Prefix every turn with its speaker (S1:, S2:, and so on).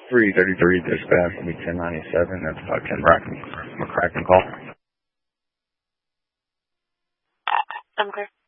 S1: 333 dispatch, will be 1097. That's about Ken McCracken call.
S2: I'm clear.